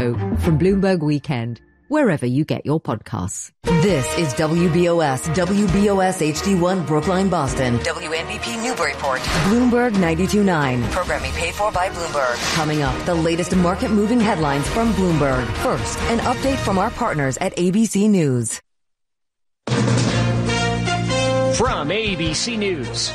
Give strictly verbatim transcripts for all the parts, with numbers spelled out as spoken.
From Bloomberg Weekend, wherever you get your podcasts. This is W B O S, W B O S H D one Brookline, Boston. W N B P Newburyport. Bloomberg ninety-two point nine. Programming paid for by Bloomberg. Coming up, the latest market-moving headlines from Bloomberg. First, an update from our partners at A B C News. From A B C News,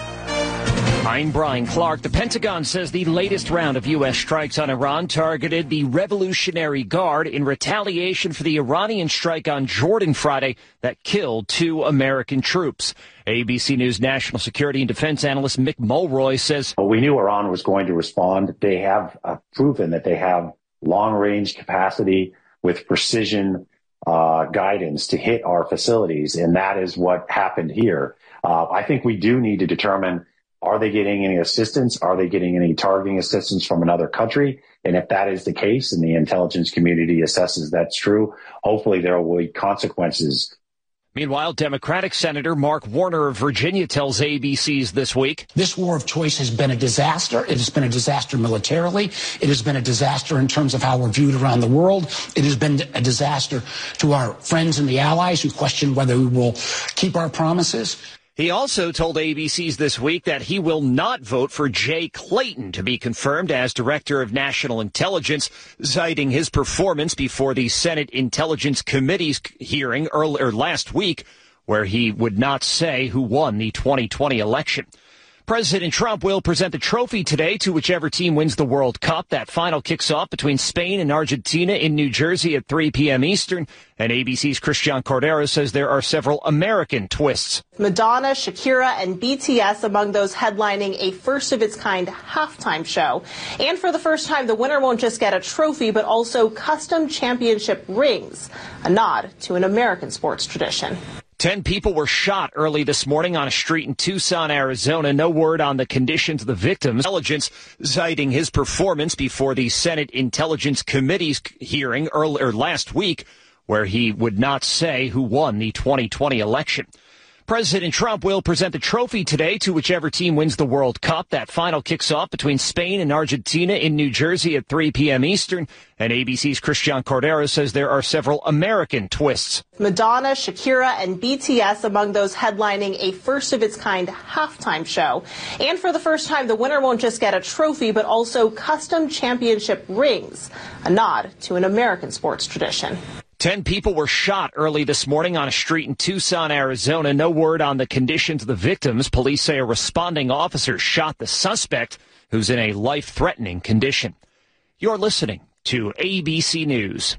I'm Brian Clark. The Pentagon says the latest round of U S strikes on Iran targeted the Revolutionary Guard in retaliation for the Iranian strike on Jordan Friday that killed two American troops. A B C News national security and defense analyst Mick Mulroy says, well, we knew Iran was going to respond. They have uh, proven that they have long-range capacity with precision uh, guidance to hit our facilities, and that is what happened here. Uh, I think we do need to determine, are they getting any assistance? Are they getting any targeting assistance from another country? And if that is the case and the intelligence community assesses that's true, hopefully there will be consequences. Meanwhile, Democratic Senator Mark Warner of Virginia tells A B C's This Week, this war of choice has been a disaster. It has been a disaster militarily. It has been a disaster in terms of how we're viewed around the world. It has been a disaster to our friends and the allies who question whether we will keep our promises. He also told A B C's This Week that he will not vote for Jay Clayton to be confirmed as Director of National Intelligence, citing his performance before the Senate Intelligence Committee's hearing earlier last week, where he would not say who won the twenty twenty election. President Trump will present the trophy today to whichever team wins the World Cup. That final kicks off between Spain and Argentina in New Jersey at three p.m. Eastern. And A B C's Christian Cordero says there are several American twists. Madonna, Shakira, and B T S among those headlining a first-of-its-kind halftime show. And for the first time, the winner won't just get a trophy, but also custom championship rings, a nod to an American sports tradition. Ten people were shot early this morning on a street in Tucson, Arizona. No word on the conditions of the victims. Intelligence citing his performance before the Senate Intelligence Committee's hearing earlier last week, where he would not say who won the twenty twenty election. President Trump will present the trophy today to whichever team wins the World Cup. That final kicks off between Spain and Argentina in New Jersey at three p.m. Eastern. And A B C's Christian Cordero says there are several American twists. Madonna, Shakira, and B T S among those headlining a first-of-its-kind halftime show. And for the first time, the winner won't just get a trophy, but also custom championship rings, a nod to an American sports tradition. Ten people were shot early this morning on a street in Tucson, Arizona. No word on the conditions of the victims. Police say a responding officer shot the suspect, who's in a life-threatening condition. You're listening to A B C News.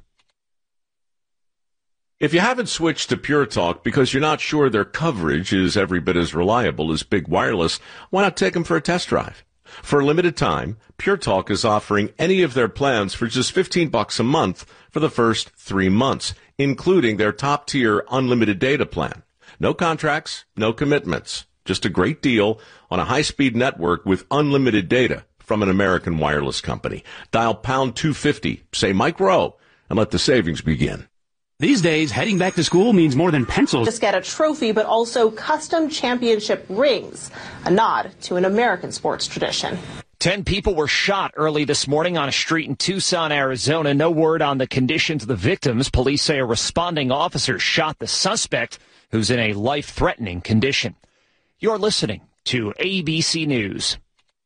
If you haven't switched to Pure Talk because you're not sure their coverage is every bit as reliable as Big Wireless, why not take them for a test drive? For a limited time, Pure Talk is offering any of their plans for just fifteen bucks a month for the first three months, including their top-tier unlimited data plan. No contracts, no commitments, just a great deal on a high-speed network with unlimited data from an American wireless company. Dial pound two fifty, say Mike Rowe, and let the savings begin. These days, heading back to school means more than pencils. Just get a trophy, but also custom championship rings, a nod to an American sports tradition. Ten people were shot early this morning on a street in Tucson, Arizona. No word on the conditions of the victims. Police say a responding officer shot the suspect, who's in a life-threatening condition. You're listening to A B C News.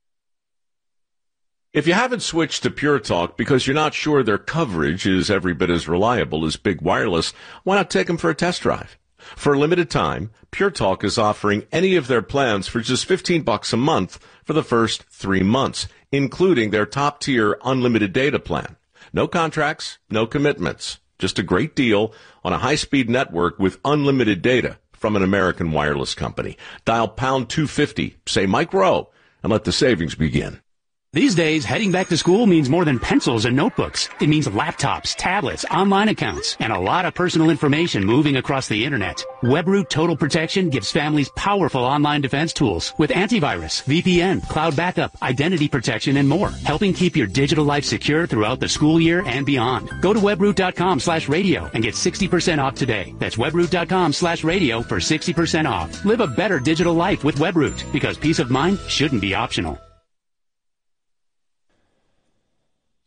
If you haven't switched to Pure Talk because you're not sure their coverage is every bit as reliable as Big Wireless, why not take them for a test drive? For a limited time, Pure Talk is offering any of their plans for just fifteen bucks a month for the first three months, including their top-tier unlimited data plan. No contracts, no commitments, just a great deal on a high-speed network with unlimited data from an American wireless company. Dial pound two fifty, say Mike Rowe, and let the savings begin. These days, heading back to school means more than pencils and notebooks. It means laptops, tablets, online accounts, and a lot of personal information moving across the internet. WebRoot Total Protection gives families powerful online defense tools with antivirus, V P N, cloud backup, identity protection, and more, helping keep your digital life secure throughout the school year and beyond. Go to webroot.com slash radio and get sixty percent off today. That's webroot.com slash radio for sixty percent off. Live a better digital life with WebRoot, because peace of mind shouldn't be optional.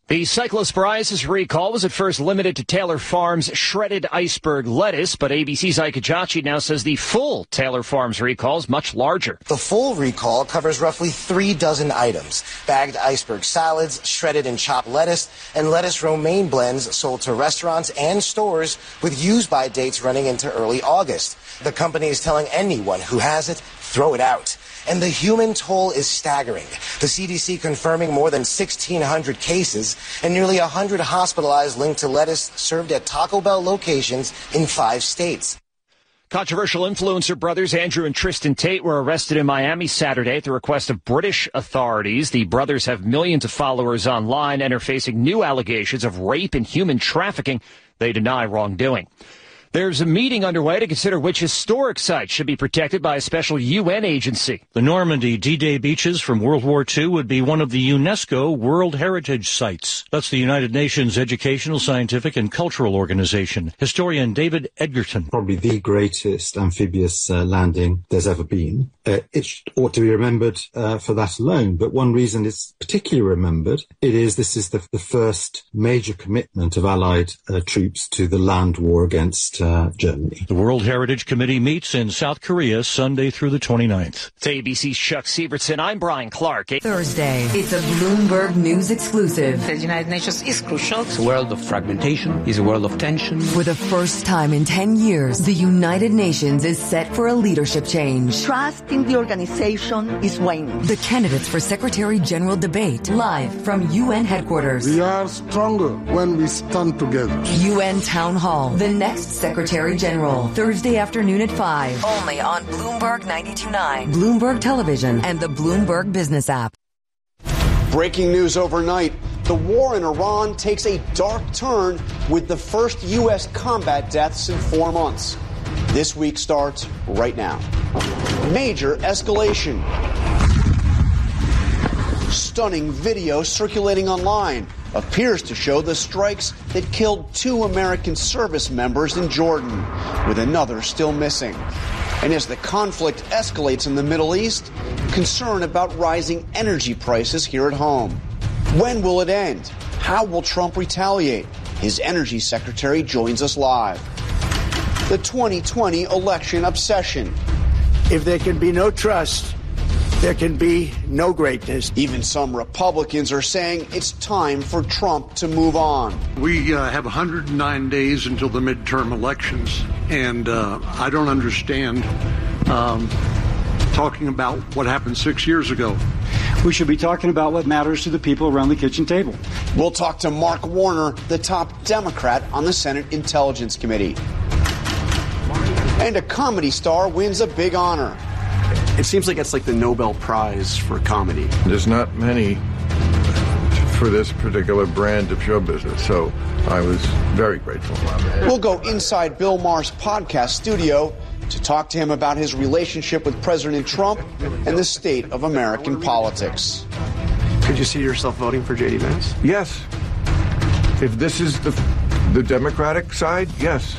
The cyclosporiasis recall was at first limited to Taylor Farms shredded iceberg lettuce, but A B C's Ike Ejiochi now says the full Taylor Farms recall is much larger. The full recall covers roughly three dozen items: bagged iceberg salads, shredded and chopped lettuce, and lettuce romaine blends sold to restaurants and stores with use-by dates running into early August. The company is telling anyone who has it, throw it out. And the human toll is staggering. The C D C confirming more than sixteen hundred cases and nearly one hundred hospitalized linked to lettuce served at Taco Bell locations in five states. Controversial influencer brothers Andrew and Tristan Tate were arrested in Miami Saturday at the request of British authorities. The brothers have millions of followers online and are facing new allegations of rape and human trafficking. They deny wrongdoing. There's a meeting underway to consider which historic sites should be protected by a special U N agency. The Normandy D-Day beaches from World War Two would be one of the UNESCO World Heritage Sites. That's the United Nations Educational, Scientific and Cultural Organization. Historian David Edgerton. Probably the greatest amphibious uh, landing there's ever been. Uh, it ought to be remembered uh, for that alone, but one reason it's particularly remembered, it is this is the, the first major commitment of Allied uh, troops to the land war against uh, Germany. The World Heritage Committee meets in South Korea Sunday through the twenty-ninth. To A B C's Chuck Sievertson, I'm Brian Clark. Thursday, it's a Bloomberg News exclusive. The United Nations is crucial. It's a world of fragmentation, it's a world of tension. For the first time in ten years, the United Nations is set for a leadership change. Trust in the organization is waning. The candidates for Secretary General debate live from U N headquarters. We are stronger when we stand together. U N Town Hall, the next Secretary General, Thursday afternoon at five. Only on Bloomberg ninety-two point nine, Bloomberg Television, and the Bloomberg Business app. Breaking news overnight. The war in Iran takes a dark turn with the first U S combat deaths in four months. This week starts right now. Major escalation. Stunning video circulating online appears to show the strikes that killed two American service members in Jordan, with another still missing. And as the conflict escalates in the Middle East, concern about rising energy prices here at home. When will it end? How will Trump retaliate? His energy secretary joins us live. The twenty twenty election obsession. If there can be no trust, there can be no greatness. Even some Republicans are saying it's time for Trump to move on. We uh, have one hundred nine days until the midterm elections, and uh, I don't understand um, talking about what happened six years ago. We should be talking about what matters to the people around the kitchen table. We'll talk to Mark Warner, the top Democrat on the Senate Intelligence Committee. And a comedy star wins a big honor. It seems like it's like the Nobel Prize for comedy. There's not many for this particular brand of show business, so I was very grateful. We'll go inside Bill Maher's podcast studio to talk to him about his relationship with President Trump and the state of American politics. Could you see yourself voting for J D. Vance? Yes. If this is the the Democratic side, yes.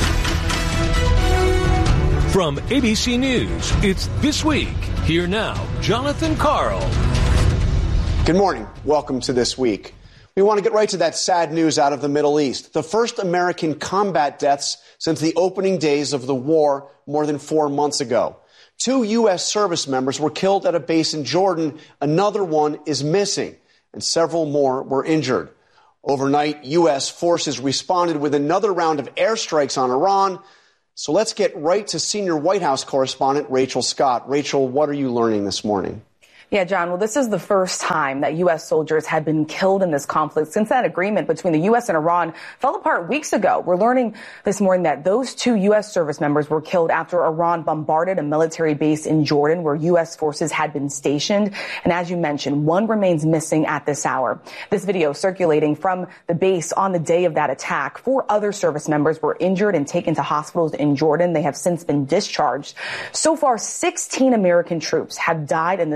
From A B C News, it's This Week. Here now, Jonathan Karl. Good morning. Welcome to This Week. We want to get right to that sad news out of the Middle East. The first American combat deaths since the opening days of the war more than four months ago. Two U S service members were killed at a base in Jordan. Another one is missing, and several more were injured. Overnight, U S forces responded with another round of airstrikes on Iran. So let's get right to senior White House correspondent Rachel Scott. Rachel, what are you learning this morning? Yeah, John, well, this is the first time that U S soldiers had been killed in this conflict since that agreement between the U S and Iran fell apart weeks ago. We're learning this morning that those two U S service members were killed after Iran bombarded a military base in Jordan where U S forces had been stationed. And as you mentioned, one remains missing at this hour. This video circulating from the base on the day of that attack. Four other service members were injured and taken to hospitals in Jordan. They have since been discharged. So far, sixteen American troops have died in this war with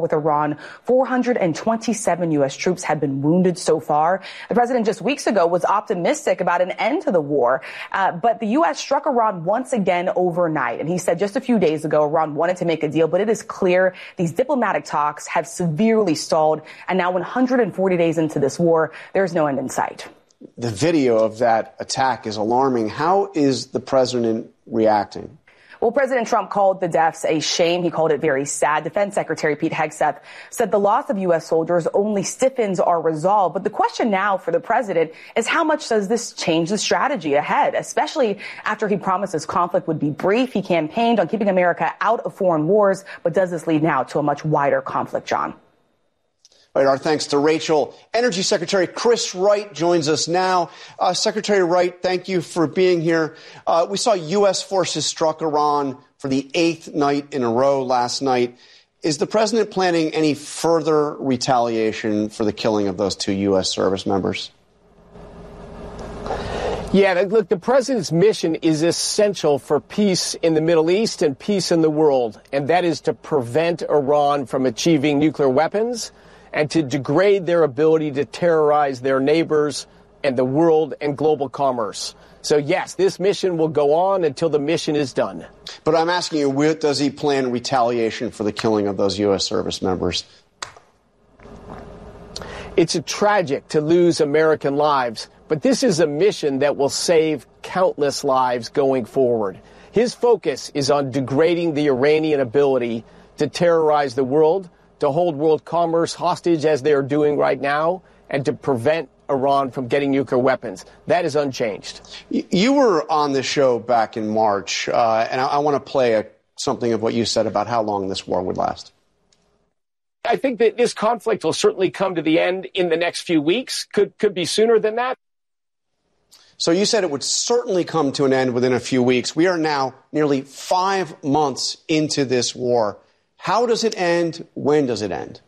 with Iran, four hundred twenty-seven U S troops have been wounded so far. The president just weeks ago was optimistic about an end to the war, uh, but the U S struck Iran once again overnight. And he said just a few days ago, Iran wanted to make a deal, but it is clear these diplomatic talks have severely stalled. And now one hundred forty days into this war, there's no end in sight. The video of that attack is alarming. How is the president reacting? Well, President Trump called the deaths a shame. He called it very sad. Defense Secretary Pete Hegseth said the loss of U S soldiers only stiffens our resolve. But the question now for the president is how much does this change the strategy ahead, especially after he promised this conflict would be brief. He campaigned on keeping America out of foreign wars. But does this lead now to a much wider conflict, John? All right, our thanks to Rachel. Energy Secretary Chris Wright joins us now. Uh, Secretary Wright, thank you for being here. Uh, we saw U S forces struck Iran for the eighth night in a row last night. Is the president planning any further retaliation for the killing of those two U S service members? Yeah, look, the president's mission is essential for peace in the Middle East and peace in the world, and that is to prevent Iran from achieving nuclear weapons and to degrade their ability to terrorize their neighbors and the world and global commerce. So, yes, this mission will go on until the mission is done. But I'm asking you, where does he plan retaliation for the killing of those U S service members? It's a tragic to lose American lives, but this is a mission that will save countless lives going forward. His focus is on degrading the Iranian ability to terrorize the world, to hold world commerce hostage as they are doing right now, and to prevent Iran from getting nuclear weapons. That is unchanged. You were on the show back in March, uh, and I, I want to play a, something of what you said about how long this war would last. I think that this conflict will certainly come to the end in the next few weeks. Could, could be sooner than that. So you said it would certainly come to an end within a few weeks. We are now nearly five months into this war. How does it end? When does it end?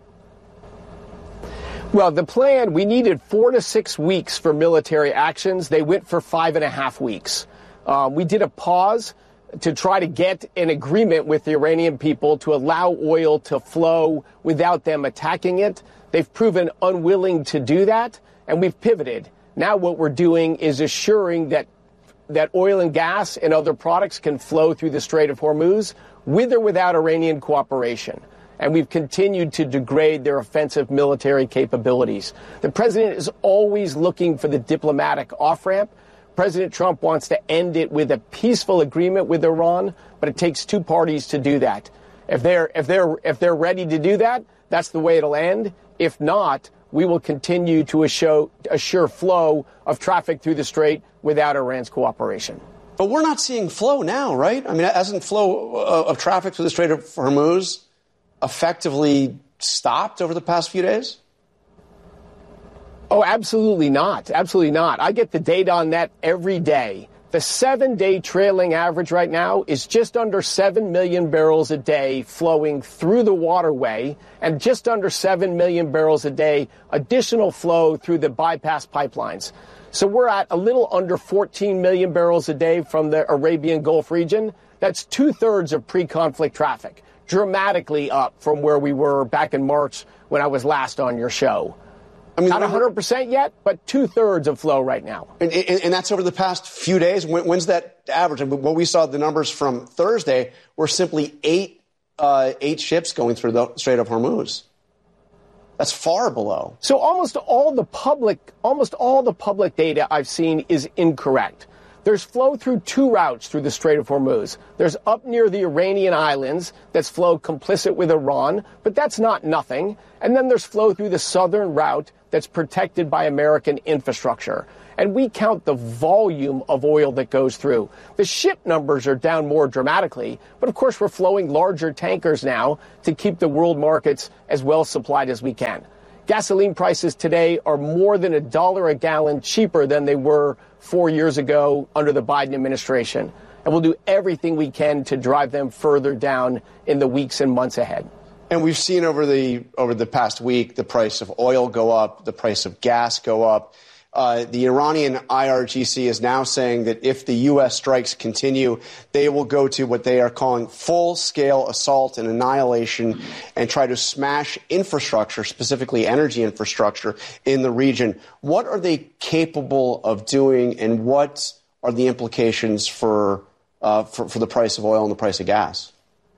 Well, the plan, we needed four to six weeks for military actions. They went for five and a half weeks. Um, we did a pause to try to get an agreement with the Iranian people to allow oil to flow without them attacking it. They've proven unwilling to do that, and we've pivoted. Now what we're doing is assuring that that oil and gas and other products can flow through the Strait of Hormuz with or without Iranian cooperation. And we've continued to degrade their offensive military capabilities. The president is always looking for the diplomatic off-ramp. President Trump wants to end it with a peaceful agreement with Iran, but it takes two parties to do that. If they're, if they're, if they're ready to do that, that's the way it'll end. If not, we will continue to assure, assure flow of traffic through the Strait without Iran's cooperation. But we're not seeing flow now, right? I mean, hasn't flow of traffic through the Strait of Hormuz effectively stopped over the past few days? Oh, absolutely not. Absolutely not. I get the data on that every day. The seven-day trailing average right now is just under seven million barrels a day flowing through the waterway and just under seven million barrels a day additional flow through the bypass pipelines. So we're at a little under fourteen million barrels a day from the Arabian Gulf region. That's two-thirds of pre-conflict traffic, dramatically up from where we were back in March when I was last on your show. I mean, not one hundred percent yet, but two-thirds of flow right now. And, and, and that's over the past few days? When, when's that average? I mean, what we saw, the numbers from Thursday were simply eight, uh, eight ships going through the Strait of Hormuz. That's far below. So almost all the public, almost all the public data I've seen is incorrect. There's flow through two routes through the Strait of Hormuz. There's up near the Iranian islands that's flow complicit with Iran, but that's not nothing. And then there's flow through the southern route that's protected by American infrastructure. And we count the volume of oil that goes through. The ship numbers are down more dramatically, but of course we're flowing larger tankers now to keep the world markets as well supplied as we can. Gasoline prices today are more than a dollar a gallon cheaper than they were four years ago under the Biden administration. And we'll do everything we can to drive them further down in the weeks and months ahead. And we've seen over the over the past week the price of oil go up, the price of gas go up. Uh, the Iranian I R G C is now saying that if the U S strikes continue, they will go to what they are calling full-scale assault and annihilation and try to smash infrastructure, specifically energy infrastructure, in the region. What are they capable of doing, and what are the implications for, uh, for, for the price of oil and the price of gas?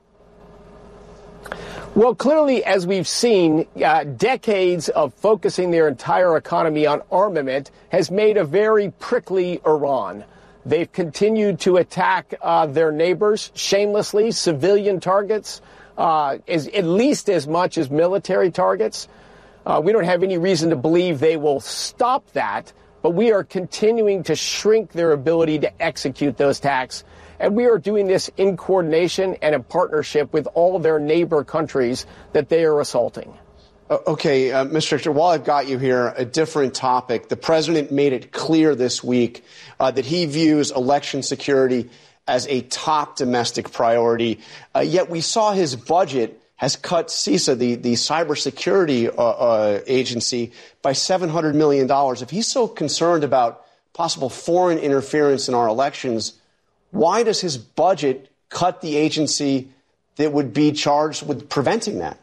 Well, clearly, as we've seen, uh, decades of focusing their entire economy on armament has made a very prickly Iran. They've continued to attack uh, their neighbors shamelessly, civilian targets, uh, as, at least as much as military targets. Uh, we don't have any reason to believe they will stop that, but we are continuing to shrink their ability to execute those attacks. And we are doing this in coordination and in partnership with all their neighbor countries that they are assaulting. Okay, uh, Mister Richter, while I've got you here, a different topic. The president made it clear this week uh, that he views election security as a top domestic priority. Uh, yet we saw his budget has cut CISA, the, the cybersecurity uh, uh, agency, by seven hundred million dollars. If he's so concerned about possible foreign interference in our elections, why does his budget cut the agency that would be charged with preventing that?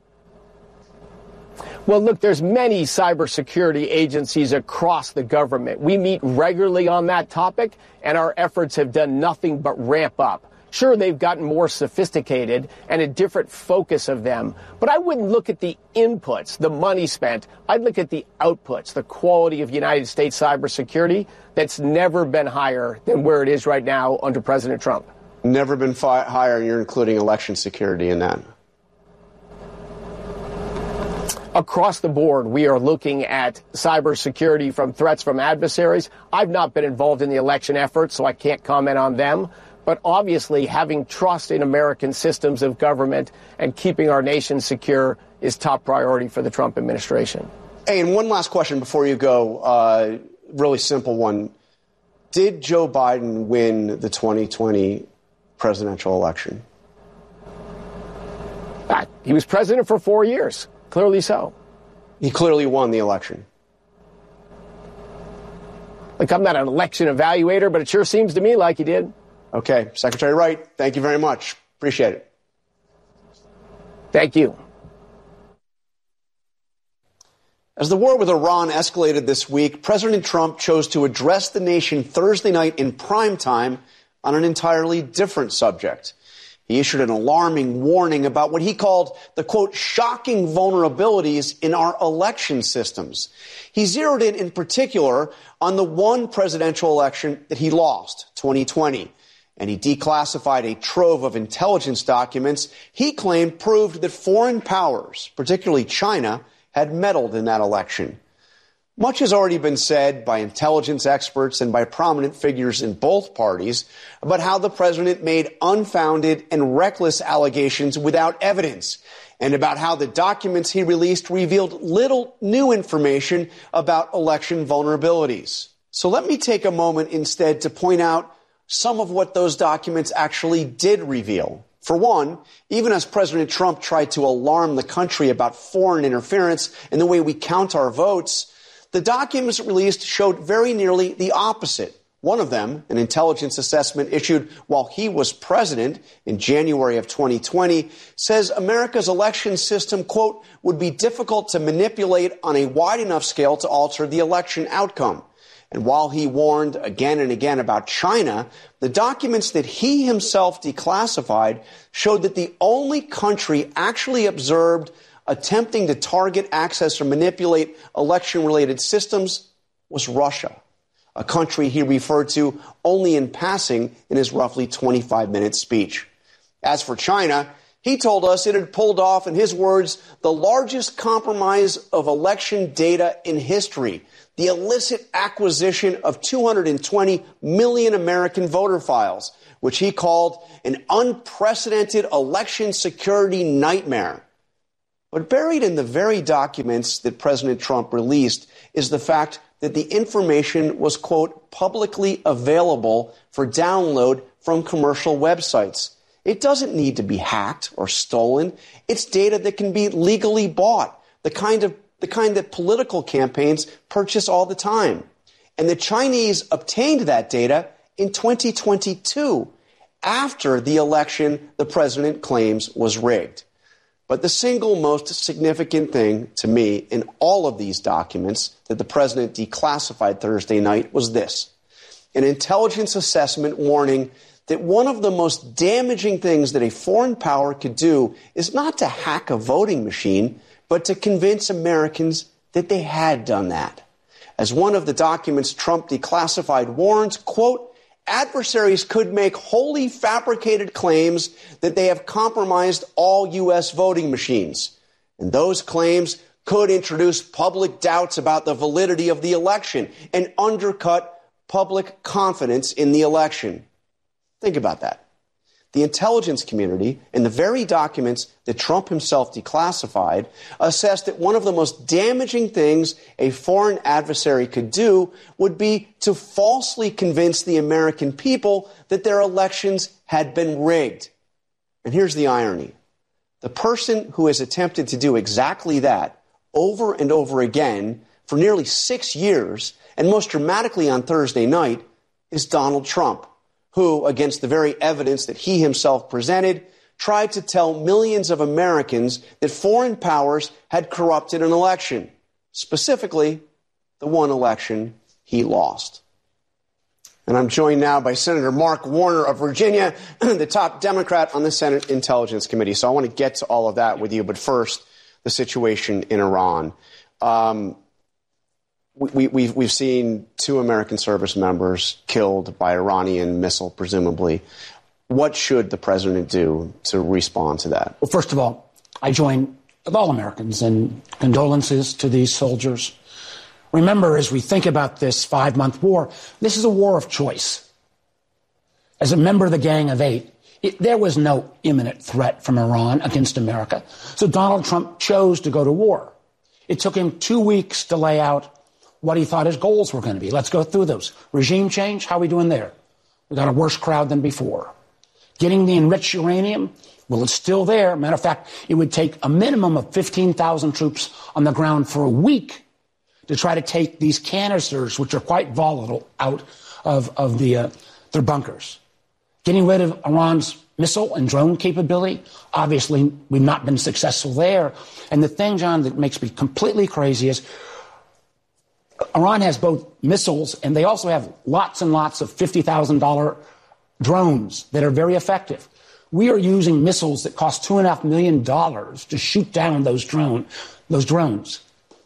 Well, look, there's many cybersecurity agencies across the government. We meet regularly on that topic, and our efforts have done nothing but ramp up. Sure, they've gotten more sophisticated and a different focus of them, but I wouldn't look at the inputs, the money spent. I'd look at the outputs, the quality of United States cybersecurity that's never been higher than where it is right now under President Trump. Never been fi- higher, and you're including election security in that. Across the board, we are looking at cybersecurity from threats from adversaries. I've not been involved in the election effort, so I can't comment on them. But obviously, having trust in American systems of government and keeping our nation secure is top priority for the Trump administration. Hey, and one last question before you go. Uh, really simple one. Did Joe Biden win the twenty twenty presidential election? Uh, he was president for four years. Clearly so. He clearly won the election. Like, I'm not an election evaluator, but it sure seems to me like he did. Okay. Secretary Wright, thank you very much. Appreciate it. Thank you. As the war with Iran escalated this week, President Trump chose to address the nation Thursday night in prime time on an entirely different subject. He issued an alarming warning about what he called the, quote, shocking vulnerabilities in our election systems. He zeroed in in particular on the one presidential election that he lost, twenty twenty. And he declassified a trove of intelligence documents he claimed proved that foreign powers, particularly China, had meddled in that election. Much has already been said by intelligence experts and by prominent figures in both parties about how the president made unfounded and reckless allegations without evidence, and about how the documents he released revealed little new information about election vulnerabilities. So let me take a moment instead to point out some of what those documents actually did reveal. For one, even as President Trump tried to alarm the country about foreign interference in the way we count our votes, the documents released showed very nearly the opposite. One of them, an intelligence assessment issued while he was president in January of twenty twenty, says America's election system, quote, would be difficult to manipulate on a wide enough scale to alter the election outcome. And while he warned again and again about China, the documents that he himself declassified showed that the only country actually observed attempting to target, access, or manipulate election-related systems was Russia, a country he referred to only in passing in his roughly twenty-five minute speech. As for China, he told us it had pulled off, in his words, the largest compromise of election data in history, the illicit acquisition of two hundred twenty million American voter files, which he called an unprecedented election security nightmare. But buried in the very documents that President Trump released is the fact that the information was, quote, publicly available for download from commercial websites. It doesn't need to be hacked or stolen. It's data that can be legally bought, the kind of the kind that political campaigns purchase all the time. And the Chinese obtained that data in twenty twenty-two, after the election the president claims was rigged. But the single most significant thing to me in all of these documents that the president declassified Thursday night was this: an intelligence assessment warning that one of the most damaging things that a foreign power could do is not to hack a voting machine, but to convince Americans that they had done that. As one of the documents Trump declassified warns, quote, adversaries could make wholly fabricated claims that they have compromised all U S voting machines. And those claims could introduce public doubts about the validity of the election and undercut public confidence in the election. Think about that. The intelligence community, in the very documents that Trump himself declassified, assessed that one of the most damaging things a foreign adversary could do would be to falsely convince the American people that their elections had been rigged. And here's the irony. The person who has attempted to do exactly that over and over again for nearly six years, and most dramatically on Thursday night, is Donald Trump, who, against the very evidence that he himself presented, tried to tell millions of Americans that foreign powers had corrupted an election, specifically the one election he lost. And I'm joined now by Senator Mark Warner of Virginia, the top Democrat on the Senate Intelligence Committee. So I want to get to all of that with you, but first, the situation in Iran. Um, We, we've, we've seen two American service members killed by Iranian missile, presumably. What should the president do to respond to that? Well, first of all, I join with all Americans in condolences to these soldiers. Remember, as we think about this five-month war, this is a war of choice. As a member of the Gang of Eight, it, there was no imminent threat from Iran against America. So Donald Trump chose to go to war. It took him two weeks to lay out what he thought his goals were going to be. Let's go through those. Regime change, how are we doing there? We got a worse crowd than before. Getting the enriched uranium, well, it's still there. Matter of fact, it would take a minimum of fifteen thousand troops on the ground for a week to try to take these canisters, which are quite volatile, out of, of the, uh, their bunkers. Getting rid of Iran's missile and drone capability, obviously we've not been successful there. And the thing, John, that makes me completely crazy is Iran has both missiles and they also have lots and lots of fifty thousand dollars drones that are very effective. We are using missiles that cost two and a half million dollars to shoot down those drone, those drones.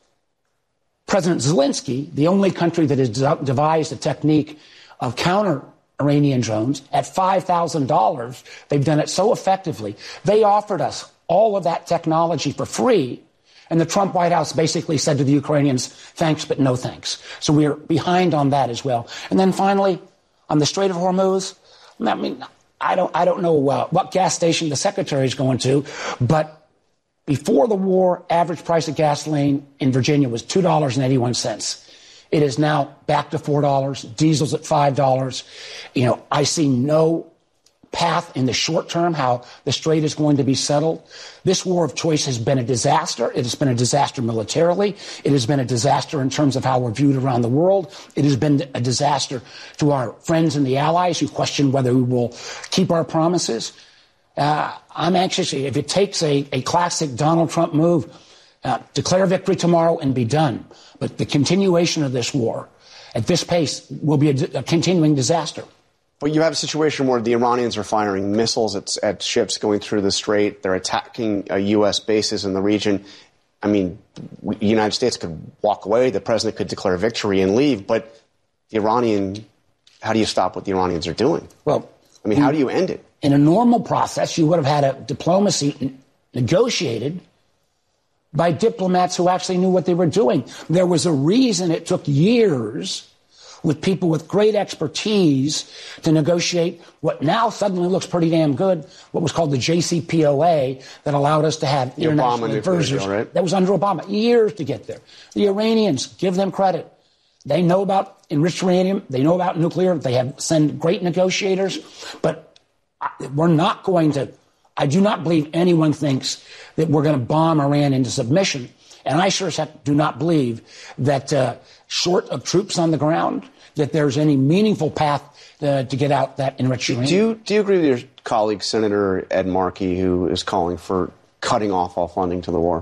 President Zelensky, the only country that has devised a technique of counter Iranian drones, at five thousand dollars, they've done it so effectively. They offered us all of that technology for free. And the Trump White House basically said to the Ukrainians, thanks, but no thanks. So we're behind on that as well. And then finally, on the Strait of Hormuz, I mean, I don't, I don't know uh, what gas station the secretary is going to, but before the war, average price of gasoline in Virginia was two dollars and eighty-one cents. It is now back to four dollars. Diesel's at five dollars. You know, I see no path in the short term how the strait is going to be settled. This war of choice has been a disaster. It has been a disaster militarily. It has been a disaster in terms of how we're viewed around the world. It has been a disaster to our friends and the allies who question whether we will keep our promises. Uh, I'm anxious. If it takes a, a classic Donald Trump move, uh, declare victory tomorrow and be done. But the continuation of this war at this pace will be a, a continuing disaster. But you have a situation where the Iranians are firing missiles at, at ships going through the strait. They're attacking uh, U S bases in the region. I mean, we, the United States could walk away. The president could declare victory and leave. But the Iranian, how do you stop what the Iranians are doing? Well, I mean, how do you end it? In a normal process, you would have had a diplomacy negotiated by diplomats who actually knew what they were doing. There was a reason it took years with people with great expertise to negotiate what now suddenly looks pretty damn good, what was called the J C P O A, that allowed us to have the international advisors. Right? That was under Obama. Years to get there. The Iranians, give them credit. They know about enriched uranium. They know about nuclear. They have sent great negotiators. But we're not going to, I do not believe anyone thinks that we're going to bomb Iran into submission. And I sure do not believe that uh, short of troops on the ground, that there's any meaningful path uh, to get out that enriched uranium. Do you, do you agree with your colleague, Senator Ed Markey, who is calling for cutting off all funding to the war?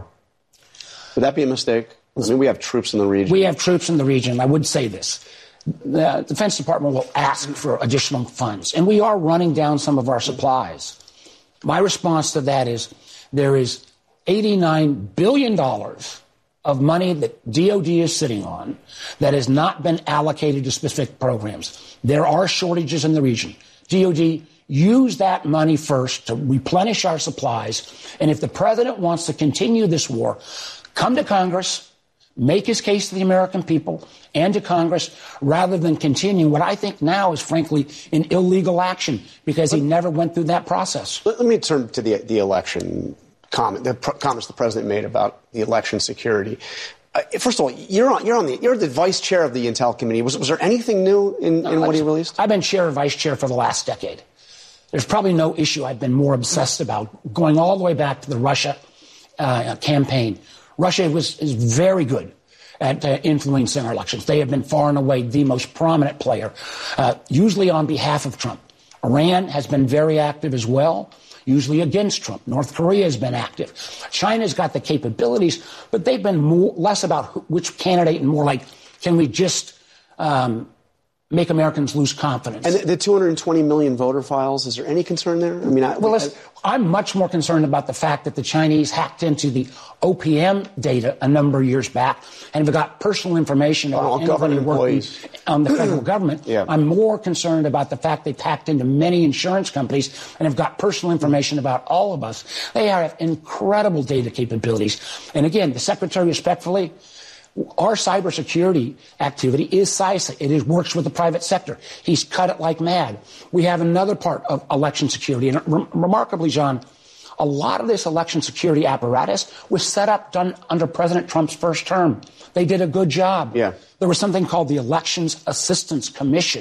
Would that be a mistake? I mean, we have troops in the region. We have troops in the region. I would say this. The Defense Department will ask for additional funds, and we are running down some of our supplies. My response to that is there is eighty-nine billion dollars of money that D O D is sitting on that has not been allocated to specific programs. There are shortages in the region. D O D use that money first to replenish our supplies, and if the president wants to continue this war, come to Congress, make his case to the American people and to Congress, rather than continue what I think now is, frankly, an illegal action, because he never went through that process. Let, let me turn to the, the election comment, the pr- comments the president made about the election security. Uh, first of all, you're on, you're on the, you're the vice chair of the Intel Committee. Was, was there anything new in, no, in what he released? I've been chair or vice chair for the last decade. There's probably no issue I've been more obsessed about, going all the way back to the Russia uh, campaign. Russia was is very good at uh, influencing our elections. They have been far and away the most prominent player, uh, usually on behalf of Trump. Iran has been very active as well, usually against Trump. North Korea has been active. China's got the capabilities, but they've been more, less about who, which candidate and more like, can we just um, make Americans lose confidence? And the, the two hundred twenty million voter files, is there any concern there? I mean, I, well, listen, I'm much more concerned about the fact that the Chinese hacked into the O P M data a number of years back and have got personal information about oh, government employees on the federal government. Yeah. I'm more concerned about the fact they've hacked into many insurance companies and have got personal information about all of us. They have incredible data capabilities. And again, the Secretary respectfully, our cybersecurity activity is C I S A. It is, works with the private sector. He's cut it like mad. We have another part of election security. And re- remarkably, John, a lot of this election security apparatus was set up done under President Trump's first term. They did a good job. Yeah. There was something called the Elections Assistance Commission.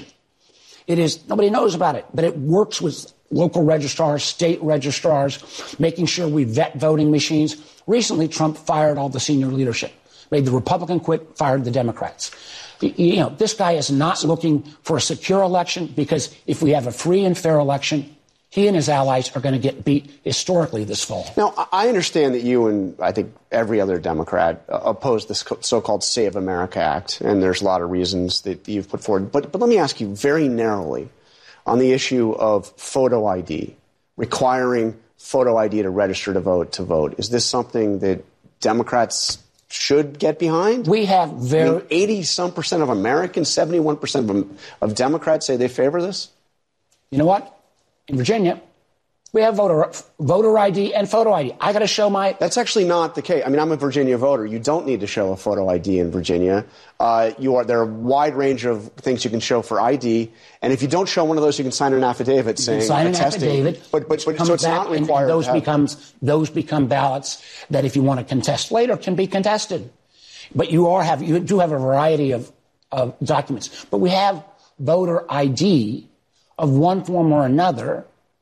It is, nobody knows about it, but it works with local registrars, state registrars, making sure we vet voting machines. Recently, Trump fired all the senior leadership. Made the Republican quit, fired the Democrats. You know, this guy is not looking for a secure election, because if we have a free and fair election, he and his allies are going to get beat historically this fall. Now, I understand that you and I think every other Democrat uh, oppose this so-called Save America Act, and there's a lot of reasons that you've put forward. But, but let me ask you very narrowly on the issue of photo I D, requiring photo I D to register to vote to vote. Is this something that Democrats should get behind? We have very... I mean, eighty some percent of Americans, seventy-one percent of, of Democrats say they favor this? You know what? In Virginia, we have voter voter I D and photo I D. I got to show my... That's actually not the case. I mean, I'm a Virginia voter. You don't need to show a photo I D in Virginia. Uh, you are there are a wide range of things you can show for I D, and if you don't show one of those, you can sign an affidavit you saying can sign an attesting. affidavit. But but, but so it's not required. And those to have... becomes those become ballots that, if you want to contest later, can be contested. But you are have you do have a variety of, of documents. But we have voter I D of one form or another.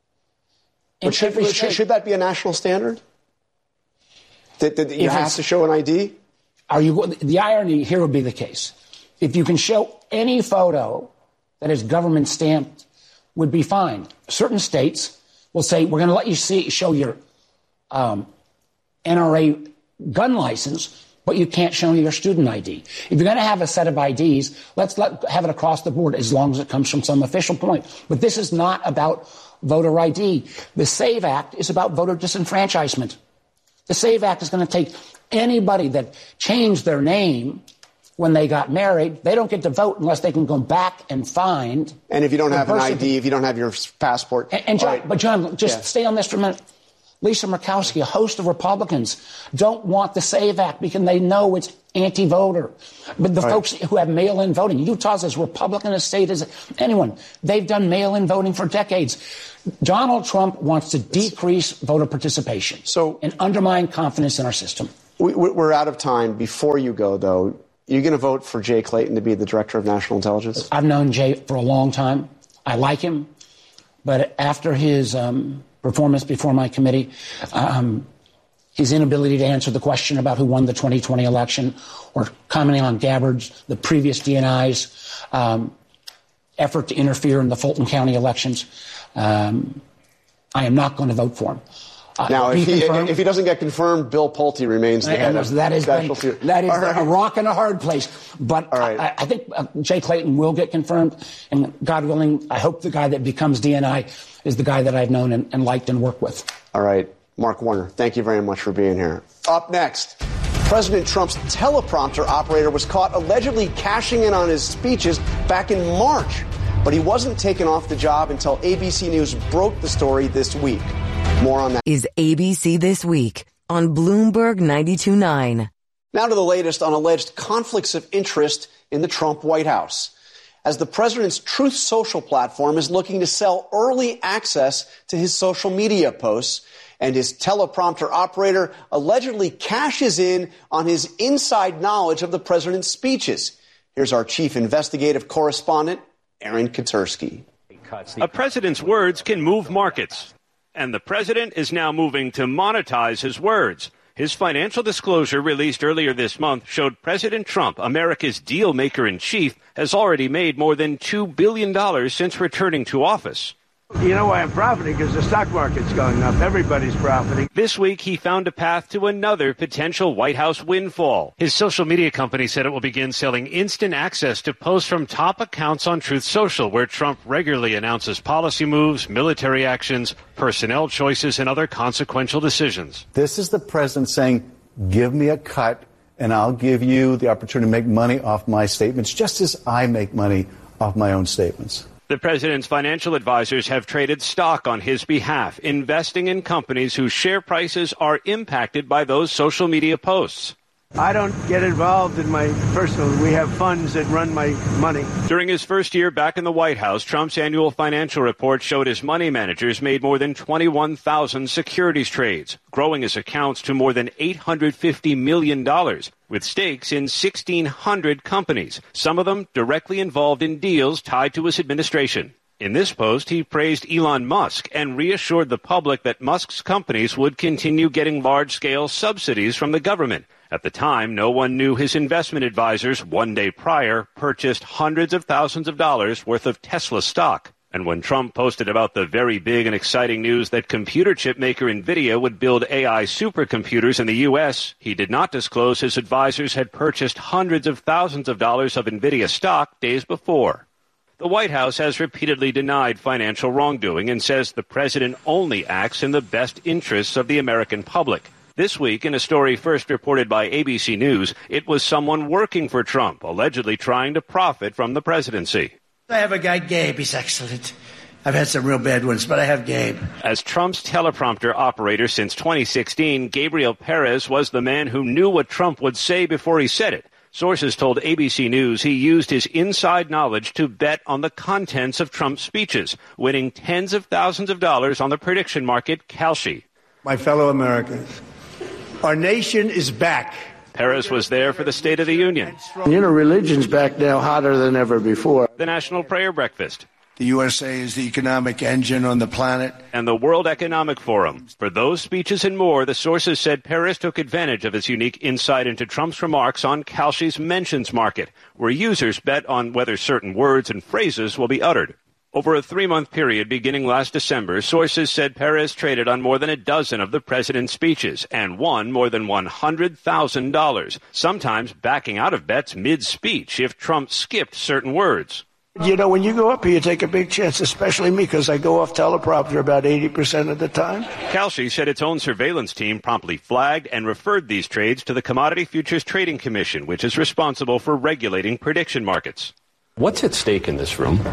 But should, should, should that be a national standard? That, that you have to show an I D? Are you? The irony here would be the case. If you can show any photo that is government stamped, would be fine. Certain states will say, we're going to let you see show your um, N R A gun license, but you can't show your student I D. If you're going to have a set of I Ds, let's let, have it across the board, as long as it comes from some official point. But this is not about voter I D. The SAVE Act is about voter disenfranchisement. The SAVE Act is going to take anybody that changed their name when they got married. They don't get to vote unless they can go back and find. And if you don't have an I D, if you don't have your passport. And, and John, right. But John, just yeah. stay on this for a minute. Lisa Murkowski, a host of Republicans, don't want the SAVE Act because they know it's anti-voter. But the right. folks who have mail-in voting, Utah's as Republican a state as anyone. They've done mail-in voting for decades. Donald Trump wants to decrease voter participation so, and undermine confidence in our system. We, we're out of time. Before you go, though, you're going to vote for Jay Clayton to be the Director of National Intelligence? I've known Jay for a long time. I like him. But after his um, performance before my committee, um, his inability to answer the question about who won the twenty twenty election, or commenting on Gabbard's, the previous D N I's um, effort to interfere in the Fulton County elections. Um, I am not going to vote for him. Uh, now, if he, if he doesn't get confirmed, Bill Pulte remains the head of that is special been, That is right. a rock and a hard place. But right. I, I think uh, Jay Clayton will get confirmed. And God willing, I hope the guy that becomes D N I is the guy that I've known and, and liked and worked with. All right. Mark Warner, thank you very much for being here. Up next, President Trump's teleprompter operator was caught allegedly cashing in on his speeches back in March. But he wasn't taken off the job until A B C News broke the story this week. More on that. Is A B C This Week on Bloomberg ninety-two point nine. Now to the latest on alleged conflicts of interest in the Trump White House, as the president's Truth Social platform is looking to sell early access to his social media posts, and his teleprompter operator allegedly cashes in on his inside knowledge of the president's speeches. Here's our chief investigative correspondent, Aaron Katursky. A president's words can move markets, and the president is now moving to monetize his words. His financial disclosure released earlier this month showed President Trump, America's deal maker in chief, has already made more than two billion dollars since returning to office. You know why I'm profiting? Because the stock market's going up. Everybody's profiting. This week, he found a path to another potential White House windfall. His social media company said it will begin selling instant access to posts from top accounts on Truth Social, where Trump regularly announces policy moves, military actions, personnel choices, and other consequential decisions. This is the president saying, give me a cut, and I'll give you the opportunity to make money off my statements, just as I make money off my own statements. The president's financial advisors have traded stock on his behalf, investing in companies whose share prices are impacted by those social media posts. I don't get involved in my personal. We have funds that run my money. During his first year back in the White House, Trump's annual financial report showed his money managers made more than twenty-one thousand securities trades, growing his accounts to more than eight hundred fifty million dollars, with stakes in sixteen hundred companies, some of them directly involved in deals tied to his administration. In this post, he praised Elon Musk and reassured the public that Musk's companies would continue getting large-scale subsidies from the government. At the time, no one knew his investment advisors, one day prior, purchased hundreds of thousands of dollars worth of Tesla stock. And when Trump posted about the very big and exciting news that computer chip maker NVIDIA would build A I supercomputers in the U S, he did not disclose his advisors had purchased hundreds of thousands of dollars of NVIDIA stock days before. The White House has repeatedly denied financial wrongdoing and says the president only acts in the best interests of the American public. This week, in a story first reported by A B C News, it was someone working for Trump, allegedly trying to profit from the presidency. I have a guy, Gabe. He's excellent. I've had some real bad ones, but I have Gabe. As Trump's teleprompter operator since twenty sixteen, Gabriel Perez was the man who knew what Trump would say before he said it. Sources told A B C News he used his inside knowledge to bet on the contents of Trump's speeches, winning tens of thousands of dollars on the prediction market Kalshi. My fellow Americans, our nation is back. Perez was there for the State of the Union. You know, religion's back now hotter than ever before. The National Prayer Breakfast. The U S A is the economic engine on the planet. And the World Economic Forum. For those speeches and more, the sources said Perez took advantage of his unique insight into Trump's remarks on Kalshi's mentions market, where users bet on whether certain words and phrases will be uttered. Over a three-month period beginning last December, sources said Perez traded on more than a dozen of the president's speeches and won more than one hundred thousand dollars, sometimes backing out of bets mid-speech if Trump skipped certain words. You know, when you go up here, you take a big chance, especially me, because I go off teleprompter about eighty percent of the time. Kalshi said its own surveillance team promptly flagged and referred these trades to the Commodity Futures Trading Commission, which is responsible for regulating prediction markets. What's at stake in this room?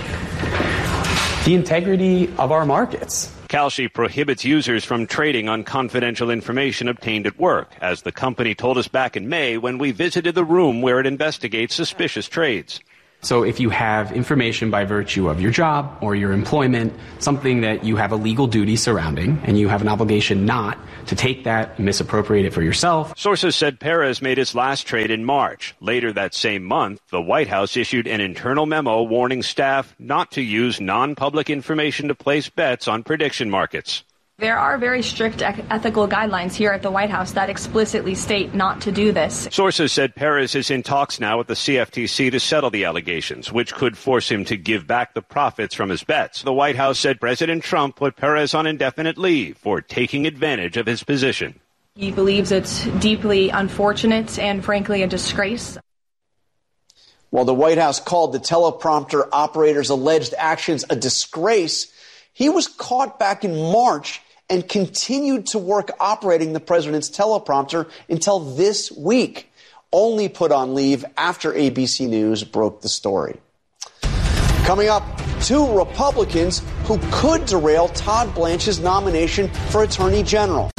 The integrity of our markets. Kalshi prohibits users from trading on confidential information obtained at work, as the company told us back in May when we visited the room where it investigates suspicious trades. So if you have information by virtue of your job or your employment, something that you have a legal duty surrounding, and you have an obligation not to take that and misappropriate it for yourself. Sources said Perez made his last trade in March. Later that same month, the White House issued an internal memo warning staff not to use non-public information to place bets on prediction markets. There are very strict ethical guidelines here at the White House that explicitly state not to do this. Sources said Perez is in talks now with the C F T C to settle the allegations, which could force him to give back the profits from his bets. The White House said President Trump put Perez on indefinite leave for taking advantage of his position. He believes it's deeply unfortunate and, frankly, a disgrace. While the White House called the teleprompter operator's alleged actions a disgrace, he was caught back in March and continued to work operating the president's teleprompter until this week, only put on leave after A B C News broke the story. Coming up, two Republicans who could derail Todd Blanche's nomination for Attorney General.